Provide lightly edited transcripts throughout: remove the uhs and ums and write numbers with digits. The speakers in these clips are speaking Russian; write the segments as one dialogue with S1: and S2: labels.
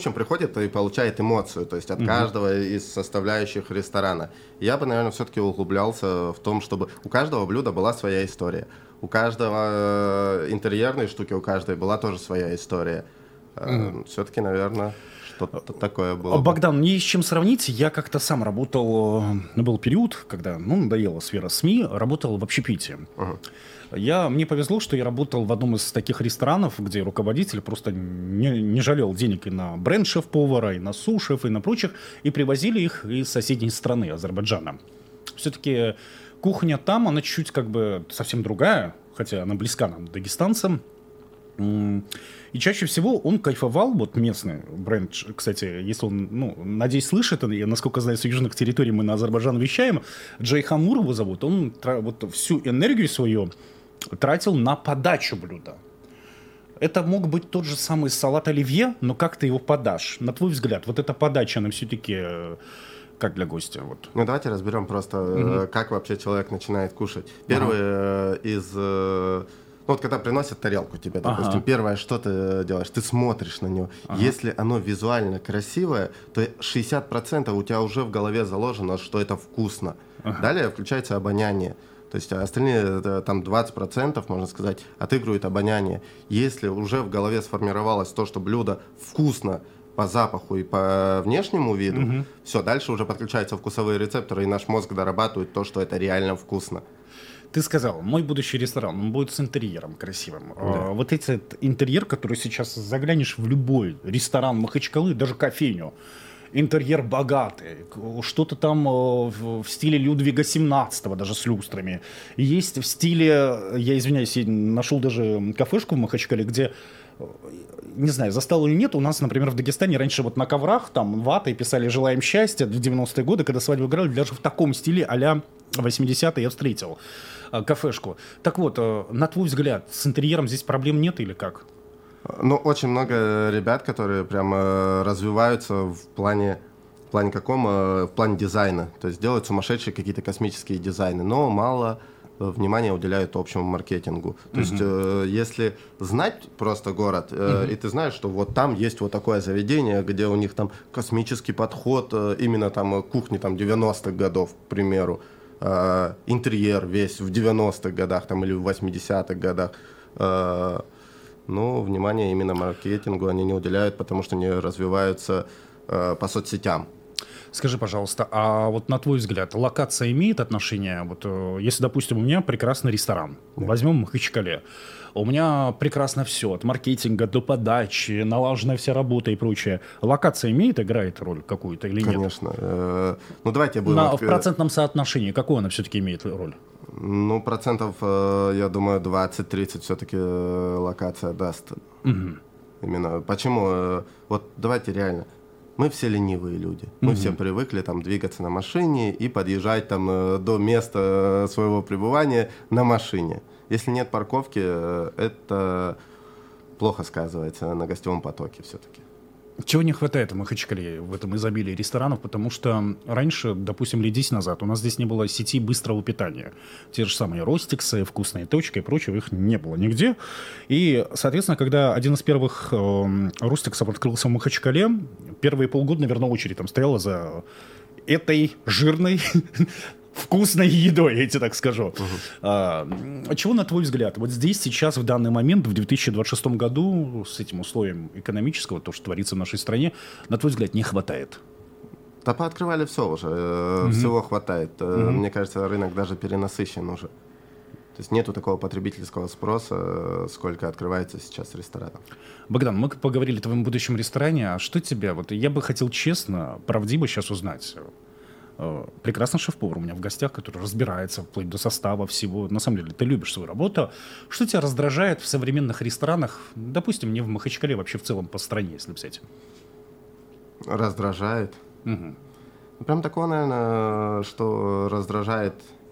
S1: общем, приходит и получает эмоцию, то есть от каждого из составляющих ресторана. Я бы, наверное, все-таки углублялся в том, чтобы у каждого блюда была своя история. У каждого интерьерной штуки, у каждой была тоже своя история. Все-таки, наверное, что-то такое было.
S2: Богдан, мне с чем сравнить. Я как-то сам работал, был период, когда, надоела сфера СМИ, работал в общепите. Мне повезло, что я работал в одном из таких ресторанов, где руководитель просто не жалел денег и на бренд шеф-повара, и на су-шеф, и на прочих, и привозили их из соседней страны, Азербайджана. Все-таки кухня там, она чуть-чуть как бы совсем другая, хотя она близка нам, дагестанцам. И чаще всего он кайфовал, вот местный бренд, кстати, если он, надеюсь, слышит, и, насколько знаю, с южных территорий мы на Азербайджан вещаем, Джейхамур его зовут, он вот всю энергию свою тратил на подачу блюда. Это мог быть тот же самый салат оливье, но как ты его подашь? На твой взгляд, вот эта подача, она все-таки как для гостя? Вот.
S1: Давайте разберем просто, как вообще человек начинает кушать. Первый вот когда приносят тарелку тебе, допустим, первое, что ты делаешь, ты смотришь на него. Если оно визуально красивое, то 60% у тебя уже в голове заложено, что это вкусно. Далее включается обоняние. То есть остальные, там 20%, можно сказать, отыгрывают обоняние. Если уже в голове сформировалось то, что блюдо вкусно по запаху и по внешнему виду, все, дальше уже подключаются вкусовые рецепторы, и наш мозг дорабатывает то, что это реально вкусно.
S2: Ты сказал, мой будущий ресторан, он будет с интерьером красивым. Да. Вот этот интерьер, который сейчас заглянешь в любой ресторан Махачкалы, даже кофейню, интерьер богатый, что-то там в стиле Людвига XVII, даже с люстрами. Есть в стиле, я извиняюсь, я нашел даже кафешку в Махачкале, где, не знаю, застал или нет, у нас, например, в Дагестане раньше вот на коврах там ватой писали «Желаем счастья» в 90-е годы, когда свадьбу играли, даже в таком стиле а-ля 80-е я встретил кафешку. Так вот, на твой взгляд, с интерьером здесь проблем нет или как?
S1: Очень много ребят, которые прям развиваются в плане каком? В плане дизайна. То есть делают сумасшедшие какие-то космические дизайны, но мало внимания уделяют общему маркетингу. То есть если знать просто город, и ты знаешь, что вот там есть вот такое заведение, где у них там космический подход, именно там кухни там 90-х годов, к примеру, интерьер весь в 90-х годах там, или в 80-х годах, внимание именно маркетингу они не уделяют, потому что не развиваются по соцсетям.
S2: Скажи, пожалуйста, а вот на твой взгляд, локация имеет отношение? Вот если, допустим, у меня прекрасный ресторан, возьмем в Махачкале, у меня прекрасно все, от маркетинга до подачи, налаженная вся работа и прочее. Локация играет роль какую-то или нет?
S1: Конечно. Давайте будем...
S2: В процентном соотношении какую она все-таки имеет роль?
S1: Процентов, я думаю, 20-30 все-таки локация даст. Именно. Почему? Вот давайте реально. Мы все ленивые люди. Мы все привыкли там двигаться на машине и подъезжать там до места своего пребывания на машине. Если нет парковки, это плохо сказывается на гостевом потоке все-таки.
S2: Чего не хватает в Махачкале, в этом изобилии ресторанов? Потому что раньше, допустим, лет 10 назад, у нас здесь не было сети быстрого питания. Те же самые Ростиксы, Вкусные точки и прочего, их не было нигде. И, соответственно, когда один из первых Ростиксов открылся в Махачкале, первые полгода, наверное, очередь там стояла за этой жирной вкусной едой, я тебе так скажу. Чего, на твой взгляд, вот здесь сейчас, в данный момент, в 2026 году, с этим условием экономического, то, что творится в нашей стране, на твой взгляд, не хватает?
S1: Да пооткрывали все уже, всего хватает. Мне кажется, рынок даже перенасыщен уже. То есть нету такого потребительского спроса, сколько открывается сейчас ресторанов.
S2: Богдан, мы поговорили о твоем будущем ресторане, а что тебя, вот я бы хотел честно, правдиво сейчас узнать. Прекрасный шеф-повар у меня в гостях, который разбирается вплоть до состава всего. На самом деле, ты любишь свою работу. Что тебя раздражает в современных ресторанах, допустим, не в Махачкале, вообще в целом по стране, если взять?
S1: Раздражает? Прям такого, наверное, что раздражает,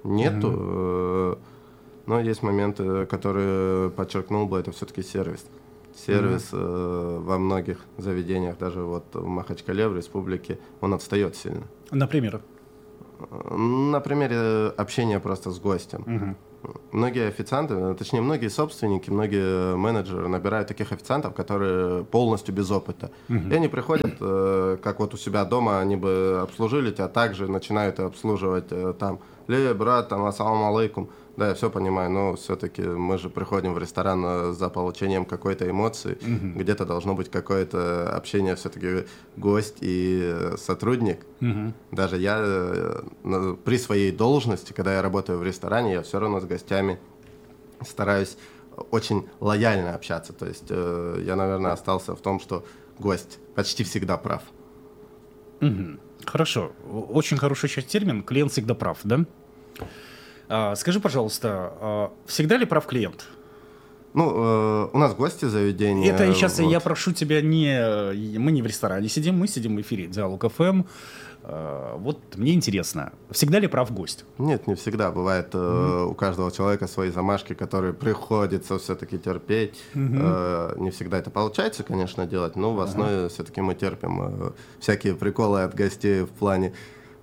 S1: нету. Но есть моменты, которые подчеркнул бы, это все-таки сервис. Сервис во многих заведениях, даже вот в Махачкале, в республике, он отстает сильно.
S2: Например?
S1: На примере общения просто с гостем. Многие официанты, точнее, многие собственники, многие менеджеры набирают таких официантов, которые полностью без опыта. И они приходят, как вот у себя дома, они бы обслужили тебя, также начинают обслуживать там, брат, там, ассаламу алейкум. Да, я все понимаю, но все-таки мы же приходим в ресторан за получением какой-то эмоции, где-то должно быть какое-то общение, все-таки гость и сотрудник. Даже я при своей должности, когда я работаю в ресторане, я все равно с гостями стараюсь очень лояльно общаться. То есть я, наверное, остался в том, что гость почти всегда прав.
S2: Хорошо. Очень хороший сейчас термин «клиент всегда прав», да? Скажи, пожалуйста, всегда ли прав клиент?
S1: Ну, у нас гости заведения.
S2: Это сейчас вот. Я прошу тебя мы не в ресторане сидим, мы сидим в эфире Диалог ФМ. Вот мне интересно, всегда ли прав гость?
S1: Нет, не всегда. Бывает у каждого человека свои замашки, которые приходится все-таки терпеть. Не всегда это получается, конечно, делать, но в основе все-таки мы терпим всякие приколы от гостей в плане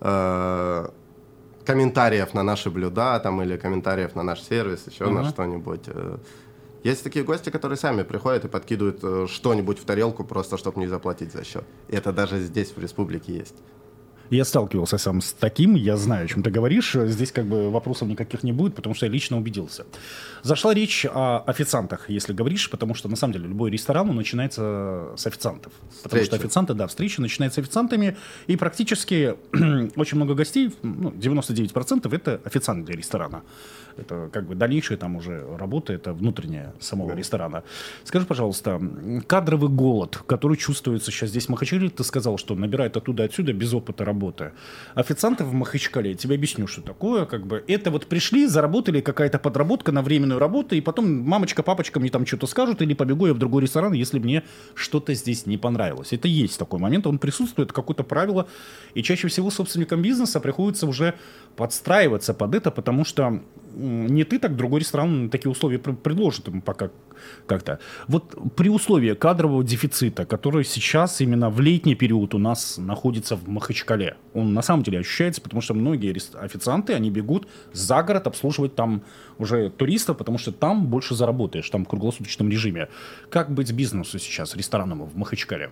S1: комментариев на наши блюда там, или комментариев на наш сервис, еще на что-нибудь. Есть такие гости, которые сами приходят и подкидывают что-нибудь в тарелку, просто чтобы не заплатить за счет. И это даже здесь, в республике, есть.
S2: Я сталкивался сам с таким, я знаю, о чем ты говоришь. Здесь как бы вопросов никаких не будет, потому что я лично убедился. Зашла речь о официантах, если говоришь, потому что на самом деле любой ресторан он начинается с официантов. Потому что официанты, да, встреча начинается с официантами, и практически очень много гостей, 99% это официанты для ресторана. Это как бы дальнейшая там уже работа, это внутренняя самого ресторана. Скажи, пожалуйста, кадровый голод, который чувствуется сейчас здесь в Махачкале, ты сказал, что набирают оттуда-отсюда без опыта работы. Официанты в Махачкале, я тебе объясню, что такое, как бы, это вот пришли, заработали какая-то подработка на временную работу, и потом мамочка, папочка мне там что-то скажут, или побегу я в другой ресторан, если мне что-то здесь не понравилось. Это есть такой момент, он присутствует, какое-то правило, и чаще всего собственникам бизнеса приходится уже подстраиваться под это, потому что не ты, так другой ресторан такие условия предложит ему пока как-то. Вот при условии кадрового дефицита, который сейчас именно в летний период у нас находится в Махачкале, он на самом деле ощущается, потому что многие официанты, они бегут за город обслуживать там уже туристов, потому что там больше заработаешь, там в круглосуточном режиме. Как быть бизнесу сейчас, ресторанному в Махачкале?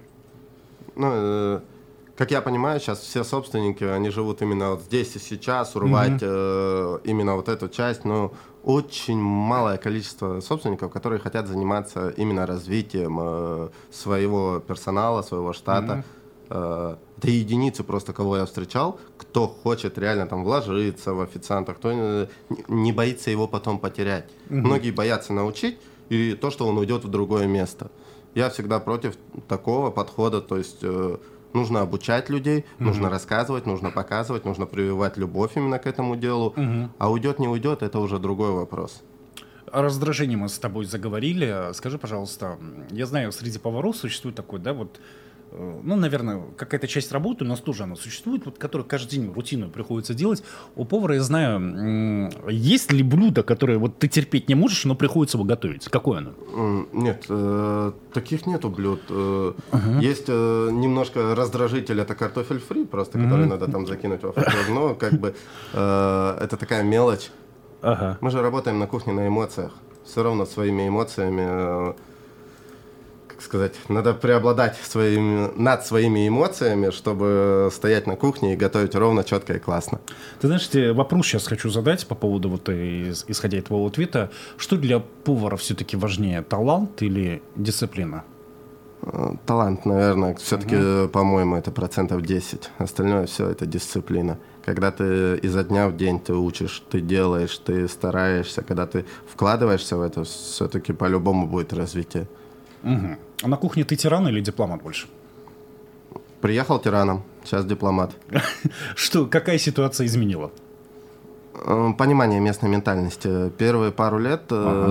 S1: Как я понимаю, сейчас все собственники, они живут именно вот здесь и сейчас, урвать именно вот эту часть, но очень малое количество собственников, которые хотят заниматься именно развитием своего персонала, своего штата. Это единицы просто, кого я встречал, кто хочет реально там вложиться в официанта, кто не боится его потом потерять. Многие боятся научить, и то, что он уйдет в другое место. Я всегда против такого подхода, то есть... Нужно обучать людей, нужно рассказывать, нужно показывать, нужно прививать любовь именно к этому делу. А уйдет, не уйдет, это уже другой вопрос.
S2: О раздражении мы с тобой заговорили. Скажи, пожалуйста, я знаю, среди поваров существует такой, да, вот, наверное, какая-то часть работы у нас тоже она существует, вот, которую каждый день рутинную приходится делать. У повара, я знаю, есть ли блюдо, которое вот ты терпеть не можешь, но приходится его готовить? Какое оно?
S1: Нет, таких нету блюд. Есть немножко раздражитель, это картофель фри, просто который надо там закинуть во фритюр, но как бы это такая мелочь. Мы же работаем на кухне на эмоциях. Все равно своими эмоциями... сказать, надо преобладать над своими эмоциями, чтобы стоять на кухне и готовить ровно, четко и классно.
S2: Ты знаешь, тебе вопрос сейчас хочу задать по поводу, вот, исходя из твоего ответа. Что для повара все-таки важнее, талант или дисциплина?
S1: Талант, наверное, все-таки, по-моему, это 10%. Остальное все это дисциплина. Когда ты изо дня в день ты учишь, ты делаешь, ты стараешься, когда ты вкладываешься в это, все-таки по-любому будет развитие.
S2: А на кухне ты тиран или дипломат больше?
S1: Приехал тираном, сейчас дипломат.
S2: Что, какая ситуация изменила?
S1: Понимание местной ментальности. Первые пару лет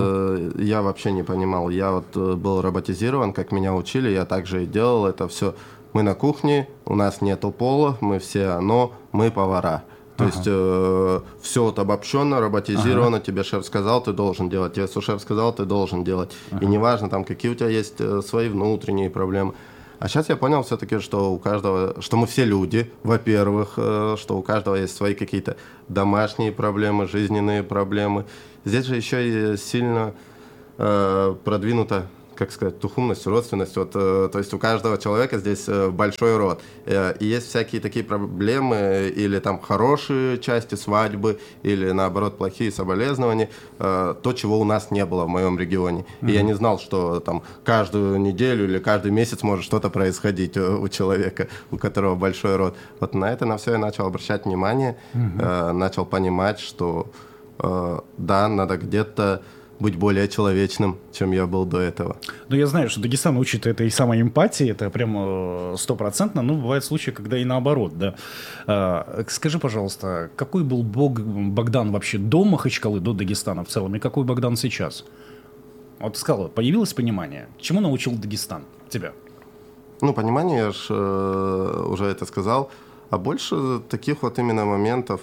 S1: я вообще не понимал. Я вот был роботизирован, как меня учили, я также и делал это все. Мы на кухне, у нас нету пола, мы все мы повара. То есть все вот обобщенно, роботизировано, тебе шеф сказал, ты должен делать, тебе сушеф сказал, ты должен делать. И неважно, там, какие у тебя есть свои внутренние проблемы. А сейчас я понял все-таки, что у каждого, что мы все люди, во-первых, что у каждого есть свои какие-то домашние проблемы, жизненные проблемы. здесь же еще и сильно продвинута, как сказать, тухумность, родственность. Вот, то есть у каждого человека здесь большой род. И есть всякие такие проблемы, или там хорошие части свадьбы, или наоборот плохие соболезнования, то, чего у нас не было в моем регионе. И я не знал, что там каждую неделю или каждый месяц может что-то происходить у человека, у которого большой род. Вот на это, на все я начал обращать внимание, начал понимать, что да, надо где-то быть более человечным, чем я был до этого.
S2: Ну, я знаю, что Дагестан учит этой самой эмпатии, это прям 100%, но бывают случаи, когда и наоборот, да. Скажи, пожалуйста, какой был Богдан вообще до Махачкалы, до Дагестана в целом, и какой Богдан сейчас? Вот ты сказал, появилось понимание. Чему научил Дагестан тебя?
S1: Ну, понимание, я же уже это сказал, а больше таких вот именно моментов...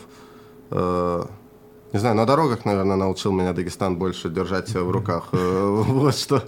S1: Не знаю, на дорогах, наверное, научил меня Дагестан больше держать себя в руках. Вот что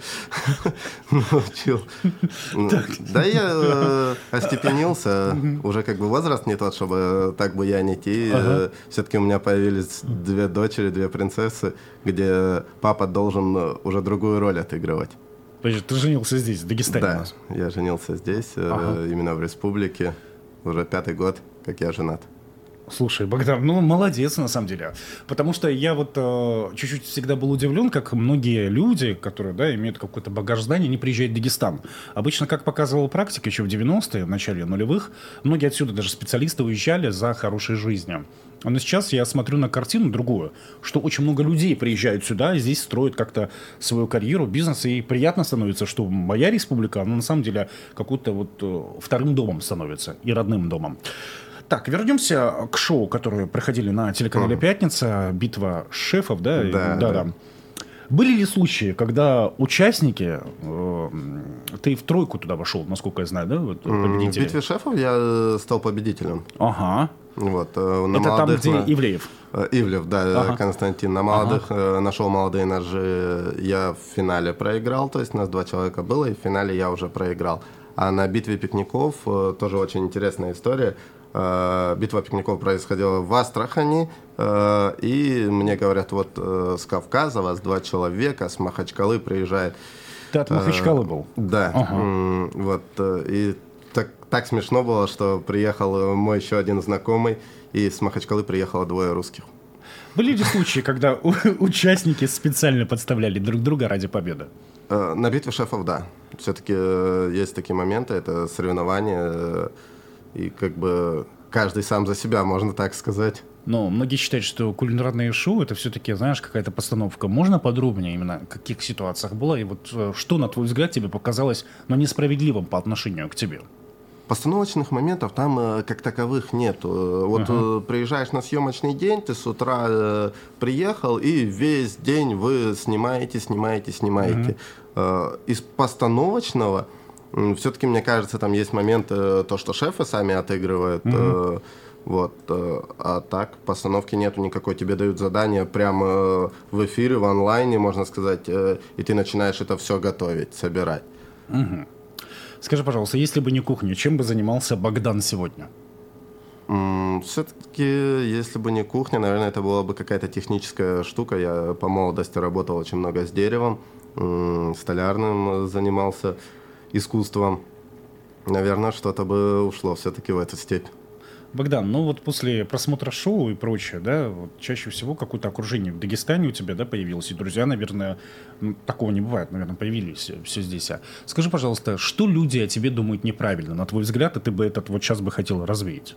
S1: научил. Да, я остепенился. Уже как бы возраст не тот, чтобы так буянить. И все-таки у меня появились 2 дочери, 2 принцессы, где папа должен уже другую роль отыгрывать.
S2: Подожди, ты женился здесь, в Дагестане у нас?
S1: Да, я женился здесь, именно в республике. Уже 5-й год, как я женат.
S2: Слушай, Богдан, ну молодец на самом деле. Потому что я вот чуть-чуть всегда был удивлен, как многие люди, которые, да, имеют какой-то багаж знаний, не приезжают в Дагестан. Обычно, как показывала практика еще в 90-е, в начале нулевых, многие отсюда даже специалисты уезжали за хорошей жизнью. Но сейчас я смотрю на картину другую, что очень много людей приезжают сюда, и здесь строят как-то свою карьеру, бизнес, и приятно становится, что моя республика, она на самом деле какой-то вот вторым домом становится и родным домом. Так, вернемся к шоу, которые проходили на телеканале «Пятница», «Битва шефов», да? Да. Были ли случаи, когда участники, ты в тройку туда вошел, насколько я знаю, да, вот, победители?
S1: В «Битве шефов» я стал победителем.
S2: Ага.
S1: Вот,
S2: это молодых, там, где Ивлеев?
S1: Ивлев, да, Константин. На молодых, на шоу «Молодые ножи» я в финале проиграл, то есть нас 2 человека было, и в финале я уже проиграл. А на «Битве пикников» тоже очень интересная история. Битва пикников происходила в Астрахани, и мне говорят, вот с Кавказа вас 2 человека, с Махачкалы приезжает.
S2: Ты от Махачкалы был?
S1: Да. Вот, и так смешно было, что приехал мой еще один знакомый, и с Махачкалы приехало 2 русских.
S2: Были ли случаи, когда участники специально подставляли друг друга ради победы?
S1: На «Битве шефов», да. Все-таки есть такие моменты, это соревнования, и как бы каждый сам за себя, можно так сказать.
S2: Но многие считают, что кулинарные шоу — это все-таки, знаешь, какая-то постановка. Можно подробнее именно в каких ситуациях было? И вот что, на твой взгляд, тебе показалось несправедливым по отношению к тебе?
S1: Постановочных моментов там как таковых нет. Вот приезжаешь на съемочный день, ты с утра приехал, и весь день вы снимаете. Из постановочного все-таки, мне кажется, там есть момент, то, что шефы сами отыгрывают, вот, а так постановки нету никакой. Тебе дают задание прямо в эфире, в онлайне, можно сказать, и ты начинаешь это все готовить, собирать.
S2: Скажи, пожалуйста, если бы не кухня, чем бы занимался Богдан сегодня?
S1: Все-таки, если бы не кухня, наверное, это была бы какая-то техническая штука. Я по молодости работал очень много с деревом, столярным занимался, искусством. Наверное, что-то бы ушло все-таки в эту степь.
S2: Богдан, ну вот после просмотра шоу и прочее, да, вот чаще всего какое-то окружение в Дагестане у тебя, да, появилось, и друзья, наверное, такого не бывает, наверное, появились все здесь. Скажи, пожалуйста, что люди о тебе думают неправильно, на твой взгляд, и ты бы этот вот сейчас бы хотел развеять?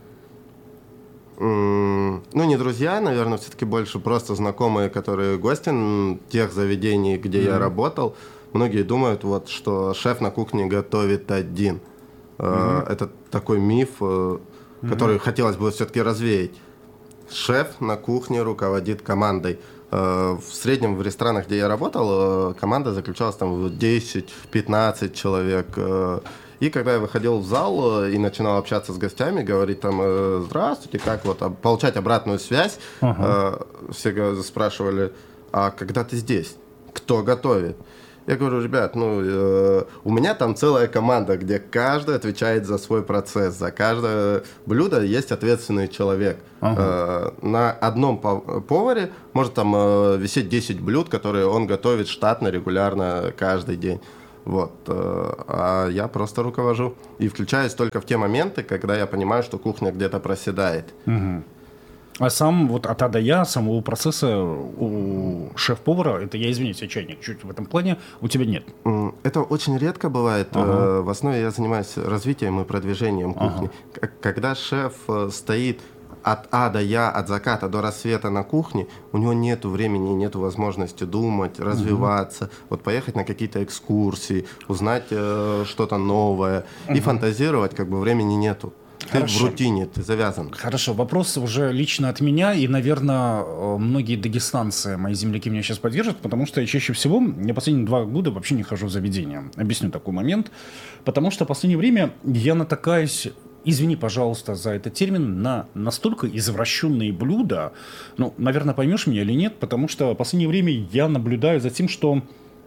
S1: Ну, не друзья, наверное, все-таки больше просто знакомые, которые гости тех заведений, где я работал. Многие думают, вот, что шеф на кухне готовит один. Это такой миф, который хотелось бы все-таки развеять. Шеф на кухне руководит командой. В среднем в ресторанах, где я работал, команда заключалась там в 10-15 человек. И когда я выходил в зал и начинал общаться с гостями, говорить там «Здравствуйте», как вот, получать обратную связь, все спрашивали: «А когда ты здесь? Кто готовит?» Я говорю, ребят, у меня там целая команда, где каждый отвечает за свой процесс, за каждое блюдо есть ответственный человек. На одном поваре может там висеть 10 блюд, которые он готовит штатно, регулярно, каждый день. Вот. А я просто руковожу. И включаюсь только в те моменты, когда я понимаю, что кухня где-то проседает.
S2: А сам вот от А до Я, самого процесса у шеф-повара, это я, извините, я чайник чуть в этом плане, у тебя нет?
S1: Это очень редко бывает. В основе я занимаюсь развитием и продвижением кухни. Когда шеф стоит от А до Я, от заката до рассвета на кухне, у него нет времени, нет возможности думать, развиваться, вот поехать на какие-то экскурсии, узнать что-то новое и фантазировать, как бы времени нету. Ты в рутине, ты завязан.
S2: Хорошо, вопрос уже лично от меня, и, наверное, многие дагестанцы, мои земляки, меня сейчас поддержат, потому что я чаще всего, я последние 2 года вообще не хожу в заведение. Объясню такой момент. Потому что в последнее время я натыкаюсь, извини, пожалуйста, за этот термин, на настолько извращенные блюда. Ну, наверное, поймешь меня или нет, потому что в последнее время я наблюдаю за тем, что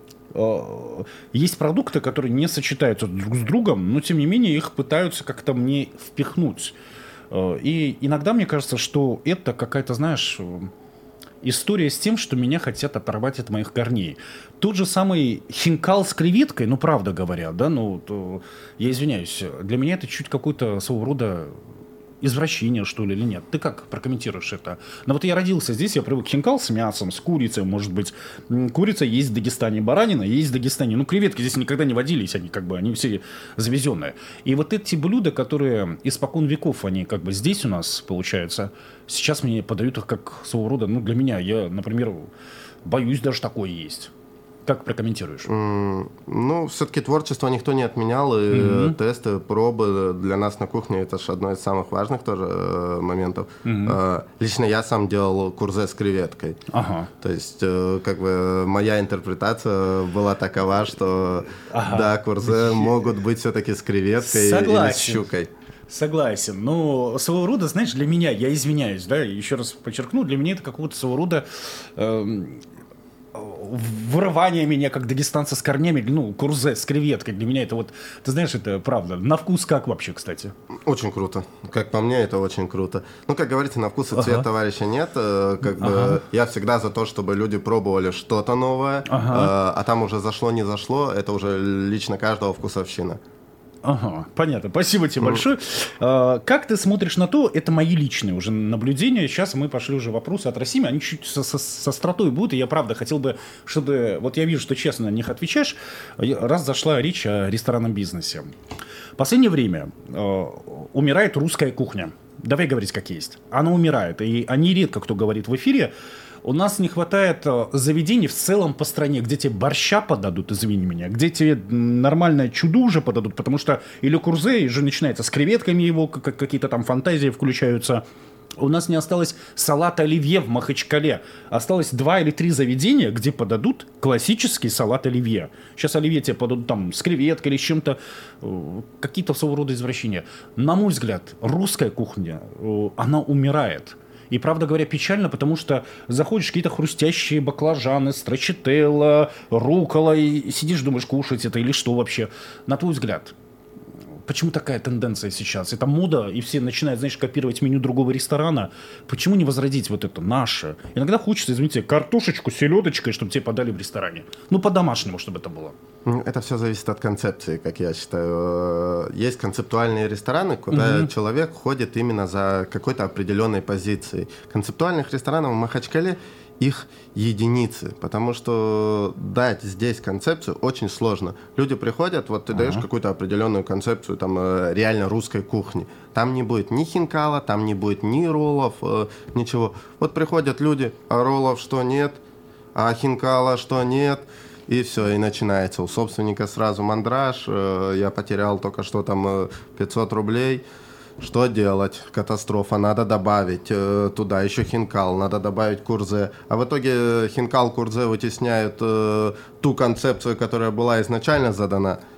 S2: есть продукты, которые не сочетаются друг с другом, но тем не менее их пытаются как-то мне впихнуть. И иногда мне кажется, что это какая-то, знаешь, история с тем, что меня хотят оторвать от моих корней. Тот же самый хинкал с креветкой, ну, правда говоря, да, я извиняюсь, для меня это чуть какой-то своего рода извращение, что ли, или нет? Ты как прокомментируешь это? Ну вот я родился здесь, я привык хинкал с мясом, с курицей, может быть. Курица есть в Дагестане, баранина есть в Дагестане. Ну, креветки здесь никогда не водились, они все завезенные. И вот эти блюда, которые испокон веков, они как бы здесь у нас, получается, сейчас мне подают их как своего рода, для меня, я, например, боюсь даже такое есть. Как прокомментируешь?
S1: Все-таки творчество никто не отменял, и тесты, пробы для нас на кухне это же одно из самых важных тоже моментов. Лично я сам делал курзе с креветкой. То есть, как бы, моя интерпретация была такова, что да, курзе могут быть все-таки с креветкой или с щукой.
S2: Согласен. Но своего рода, знаешь, для меня, я извиняюсь, да, еще раз подчеркну, для меня это какого-то своего рода вырывание меня как дагестанца с корнями, курзе с креветкой, для меня это вот, ты знаешь, это правда. На вкус как вообще, кстати?
S1: Очень круто. Как по мне, это очень круто. Как говорится, на вкус и цвет товарища нет. Я всегда за то, чтобы люди пробовали что-то новое, а там уже зашло, не зашло, это уже лично каждого вкусовщина.
S2: Понятно. Спасибо тебе большое. Как ты смотришь на то, это мои личные уже наблюдения. Сейчас мы пошли уже вопросы от Расима, они чуть со остротой будут, и я правда хотел бы, чтобы, вот я вижу, что честно на них отвечаешь, раз зашла речь о ресторанном бизнесе. В последнее время умирает русская кухня. Давай говорить как есть. Она умирает, и о ней редко кто говорит в эфире. У нас не хватает заведений в целом по стране, где тебе борща подадут, извини меня, где тебе нормальное чудо уже подадут, потому что или курзе уже начинается с креветками его, какие-то там фантазии включаются. У нас не осталось салата оливье в Махачкале. Осталось 2 или 3 заведения, где подадут классический салат оливье. Сейчас оливье тебе подадут там с креветкой или с чем-то, какие-то своего рода извращения. На мой взгляд, русская кухня, она умирает. И, правда говоря, печально, потому что заходишь, какие-то хрустящие баклажаны, строчителла, рукола, и сидишь, думаешь, кушать это или что вообще. На твой взгляд, почему такая тенденция сейчас? Это мода, и все начинают, знаешь, копировать меню другого ресторана. Почему не возродить вот это наше? Иногда хочется, извините, картошечку с селедочкой, чтобы тебе подали в ресторане. По-домашнему, чтобы это было.
S1: Это все зависит от концепции, как я считаю. Есть концептуальные рестораны, куда человек ходит именно за какой-то определенной позицией. Концептуальных ресторанов в Махачкале их единицы, потому что дать здесь концепцию очень сложно. Люди приходят, вот ты даешь какую-то определенную концепцию там реально русской кухни. Там не будет ни хинкала, там не будет ни роллов, ничего. Вот приходят люди, а роллов что нет, а хинкала что нет. И все, и начинается. У собственника сразу мандраж. Я потерял только что там 500 рублей. Что делать? Катастрофа. Надо добавить туда еще хинкал, надо добавить курзе. А в итоге хинкал, курзе вытесняют ту концепцию, которая была изначально задана.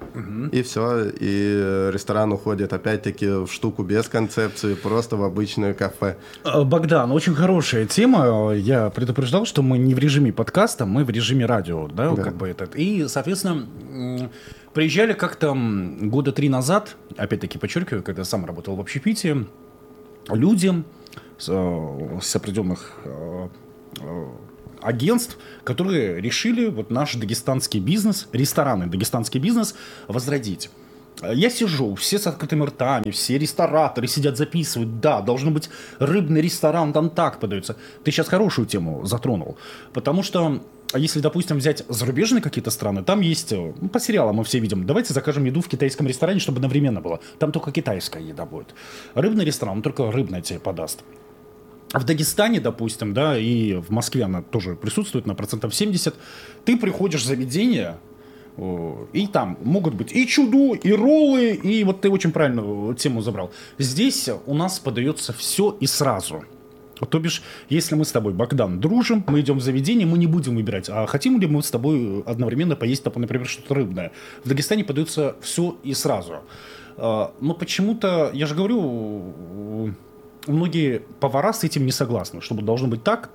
S1: и все, и ресторан уходит опять-таки в штуку без концепции, просто в обычное кафе.
S2: Богдан, очень хорошая тема. Я предупреждал, что мы не в режиме подкаста, мы в режиме радио, да, как бы этот. И, соответственно, приезжали как-то года 3 назад, опять-таки подчеркиваю, когда сам работал в общепите, люди с определенных агентств, которые решили вот наш дагестанский бизнес, ресторанный дагестанский бизнес возродить. Я сижу, все с открытыми ртами, все рестораторы сидят, записывают. Да, должен быть рыбный ресторан, там так подается. Ты сейчас хорошую тему затронул. Потому что, если, допустим, взять зарубежные какие-то страны, там есть, по сериалам мы все видим, давайте закажем еду в китайском ресторане, чтобы одновременно было. Там только китайская еда будет. Рыбный ресторан, он только рыбное тебе подаст. В Дагестане, допустим, да, и в Москве она тоже присутствует на 70%. Ты приходишь в заведение, и там могут быть и чуду, и роллы, и вот ты очень правильную тему забрал. Здесь у нас подается все и сразу. То бишь, если мы с тобой, Богдан, дружим, мы идем в заведение, мы не будем выбирать, а хотим ли мы с тобой одновременно поесть, например, что-то рыбное. В Дагестане подается все и сразу. Но почему-то, я же говорю, многие повара с этим не согласны, чтобы должно быть так.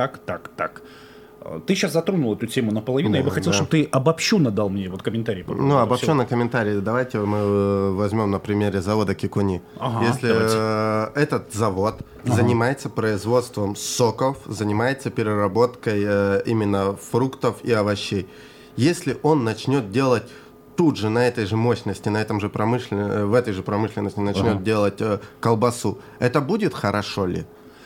S2: Ты сейчас затронул эту тему наполовину, я бы хотел, чтобы ты обобщенно дал мне вот комментарий.
S1: Ну, обобщенный комментарий. Давайте мы возьмем на примере завода Кикуни. Если этот завод занимается производством соков, занимается переработкой именно фруктов и овощей, если он начнет делать тут же на этой же мощности, на этом же в этой же промышленности начнет делать колбасу, это будет хорошо ли?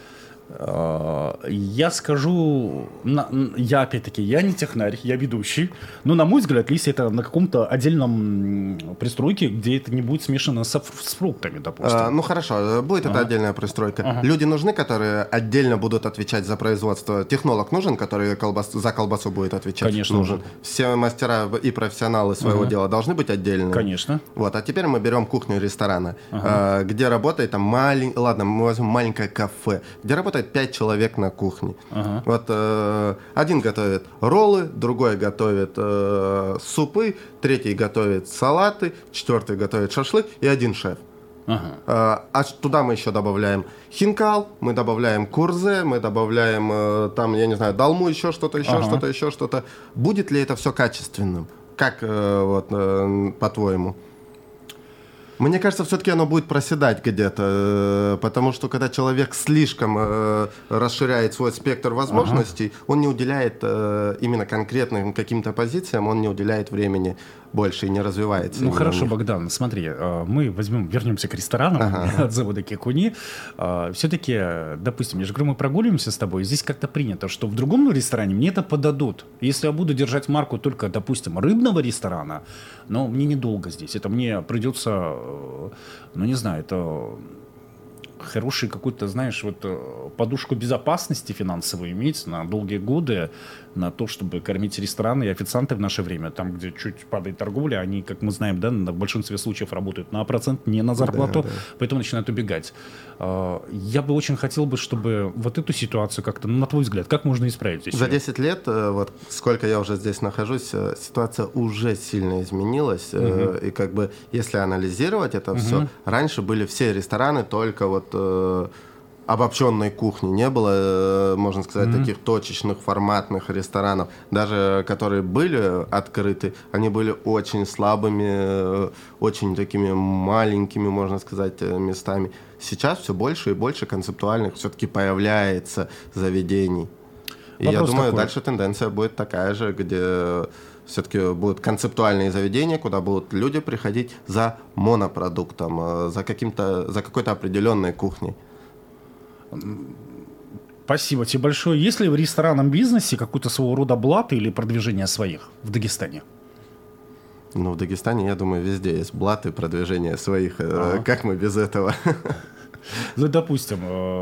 S2: Я скажу, я опять-таки, я не технарь, я ведущий, но на мой взгляд, если это на каком-то отдельном пристройке, где это не будет смешано с фруктами, допустим.
S1: Ну хорошо, будет это отдельная пристройка. Люди нужны, которые отдельно будут отвечать за производство? Технолог нужен, который за колбасу будет отвечать?
S2: Конечно.
S1: Нужен. Все мастера и профессионалы своего дела должны быть отдельными?
S2: Конечно.
S1: Вот, а теперь мы берем кухню ресторана, где работает там ладно, мы возьмем маленькое кафе, где работает 5 человек на кухне. Вот один готовит роллы, другой готовит супы, третий готовит салаты, четвертый готовит шашлык и один шеф. А туда мы еще добавляем хинкал, мы добавляем курзе, мы добавляем там, я не знаю, долму, еще что-то. Будет ли это все качественным? Как по-твоему? Мне кажется, все-таки оно будет проседать где-то, потому что когда человек слишком расширяет свой спектр возможностей, он не уделяет именно конкретным каким-то позициям, он не уделяет времени больше и не развивается.
S2: Ну хорошо, Богдан, смотри, мы вернемся к ресторанам от завода Кикуни. Все-таки, допустим, я же говорю, мы прогуливаемся с тобой, здесь как-то принято, что в другом ресторане мне это подадут. Если я буду держать марку только, допустим, рыбного ресторана, но мне недолго здесь. Это мне придется, ну не знаю, это хороший какой-то, знаешь, вот подушку безопасности финансовую иметь на долгие годы, на то, чтобы кормить рестораны и официанты в наше время, там, где чуть падает торговля, они, как мы знаем, да, в большинстве случаев работают на процент, не на зарплату, поэтому начинают убегать. Я бы очень хотел бы, чтобы вот эту ситуацию как-то, на твой взгляд, как можно исправить здесь?
S1: За 10 лет, вот сколько я уже здесь нахожусь, ситуация уже сильно изменилась, и как бы, если анализировать это все, раньше были все рестораны только вот обобщенной кухни. Не было, можно сказать, таких точечных, форматных ресторанов. Даже которые были открыты, они были очень слабыми, очень такими маленькими, можно сказать, местами. Сейчас все больше и больше концептуальных все-таки появляется заведений. И я думаю, дальше тенденция будет такая же, где все-таки будут концептуальные заведения, куда будут люди приходить за монопродуктом, за какой-то определенной кухней.
S2: Спасибо тебе большое. Есть ли в ресторанном бизнесе какой-то своего рода блат или продвижение своих в Дагестане?
S1: Ну, в Дагестане, я думаю, везде есть блат и продвижение своих. Как мы без этого?
S2: Ну, допустим,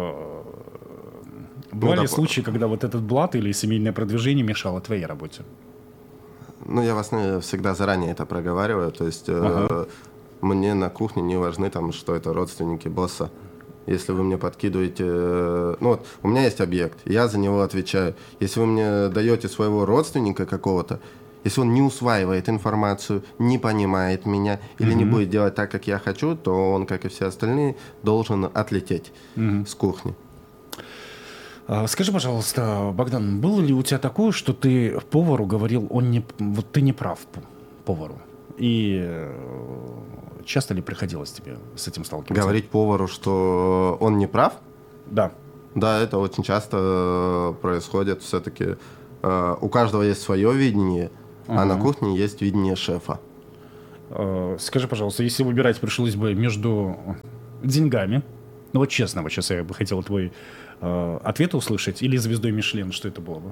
S2: бывали случаи, когда вот этот блат или семейное продвижение мешало твоей работе?
S1: Ну, я вас всегда заранее это проговариваю. То есть мне на кухне не важны, там, что это родственники босса. Если вы мне подкидываете... Ну вот, у меня есть объект, я за него отвечаю. Если вы мне даете своего родственника какого-то, Если он не усваивает информацию, не понимает меня или не будет делать так, как я хочу, то он, как и все остальные, должен отлететь с кухни.
S2: Скажи, пожалуйста, Богдан, было ли у тебя такое, что ты повару говорил, вот ты не прав повару? И часто ли приходилось тебе с этим сталкиваться?
S1: Говорить повару, что он не прав?
S2: Да.
S1: Да, это очень часто происходит. Все-таки у каждого есть свое видение, а на кухне есть видение шефа.
S2: Скажи, пожалуйста, если выбирать пришлось бы между деньгами, ну вот честно, вот сейчас я бы хотел твой ответ услышать, или звездой Мишлен, что это было бы?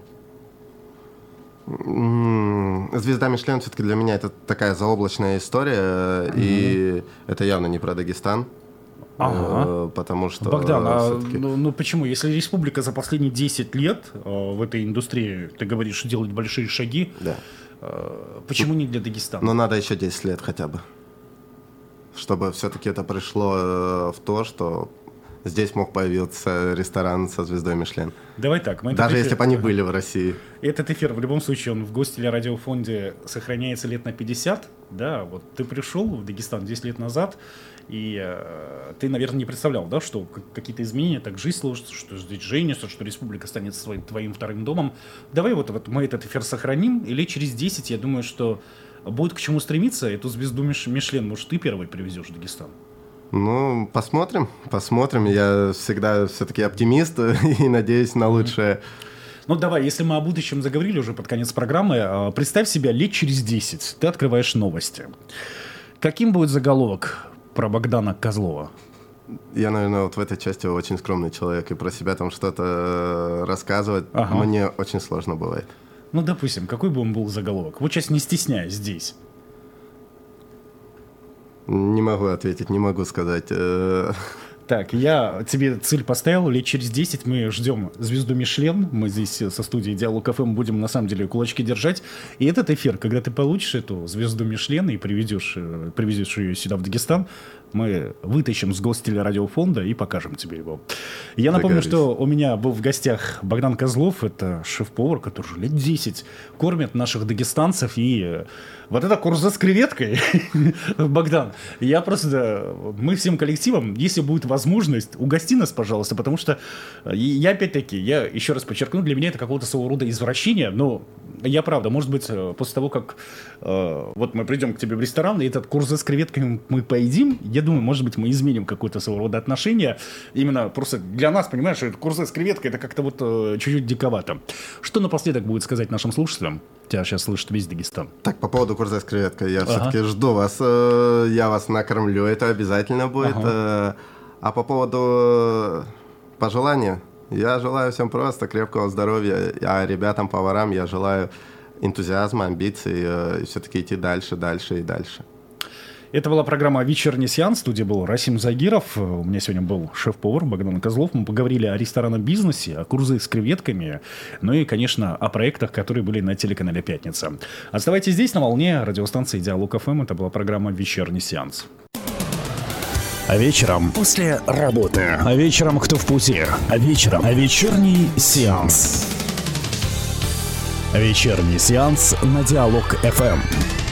S1: Звезда Мишлен все-таки для меня это такая заоблачная история, и это явно не про Дагестан. Потому что...
S2: Богдан, ну почему? Если республика за последние 10 лет в этой индустрии, ты говоришь, делает большие шаги,
S1: да.
S2: Почему не для Дагестана?
S1: Но надо еще 10 лет хотя бы, чтобы все-таки это пришло в то, что здесь мог появиться ресторан со звездой Мишлен.
S2: Давай так.
S1: Даже если бы они были в России.
S2: Этот эфир, в любом случае, он в Гостелерадиофонде сохраняется лет на 50. Да, вот ты пришел в Дагестан 10 лет назад, и ты, наверное, не представлял, да, что какие-то изменения, так жизнь сложится, что здесь женится, что республика станет твоим вторым домом. Давай вот мы этот эфир сохраним, и лет через 10, я думаю, что будет к чему стремиться. Эту звезду Мишлен, может, ты первый привезешь в Дагестан?
S1: Ну, посмотрим. Я всегда все-таки оптимист и надеюсь на лучшее.
S2: Ну, давай, если мы о будущем заговорили уже под конец программы, представь себя лет через 10. Ты открываешь новости. Каким будет заголовок про Богдана Козлова?
S1: Я, наверное, вот в этой части очень скромный человек, и про себя там что-то рассказывать мне очень сложно бывает.
S2: Ну, допустим, какой бы он был заголовок? Вот сейчас не стесняясь здесь.
S1: Не могу ответить, не могу сказать.
S2: Так, я тебе цель поставил, лет через 10 мы ждем звезду Мишлен, мы здесь со студией Диалог ФМ будем на самом деле кулачки держать, и этот эфир, когда ты получишь эту звезду Мишлен и привезешь ее сюда в Дагестан, мы вытащим с Гостелерадиофонда и покажем тебе его. Я напомню, что у меня был в гостях Богдан Козлов, это шеф-повар, который уже лет 10 кормит наших дагестанцев, и вот это курза с креветкой, Богдан, мы всем коллективом, если будет возможность, угости нас, пожалуйста, потому что я опять-таки, я еще раз подчеркну, для меня это какого-то своего рода извращение, но я правда, может быть, после того, как вот мы придем к тебе в ресторан, и этот курза с креветками мы поедим, я думаю, может быть, мы изменим какое-то своего рода отношение, именно просто для нас, понимаешь, этот курза с креветкой, это как-то вот чуть-чуть диковато. Что напоследок будет сказать нашим слушателям? Тебя сейчас слышит весь Дагестан.
S1: Так, по поводу курза с креветкой, я все-таки жду вас, я вас накормлю, это обязательно будет. А по поводу пожелания, я желаю всем просто крепкого здоровья, а ребятам-поварам я желаю энтузиазма, амбиций и все-таки идти дальше.
S2: Это была программа «Вечерний сеанс». В студии был Расим Загиров. У меня сегодня был шеф-повар Богдан Козлов. Мы поговорили о ресторанном бизнесе, о курзе с креветками, ну и, конечно, о проектах, которые были на телеканале «Пятница». Оставайтесь здесь, на волне радиостанции «Диалог ФМ». Это была программа «Вечерний сеанс». А вечером после работы. А вечером кто в пути. А вечером вечерний сеанс. Вечерний сеанс на Диалог ФМ.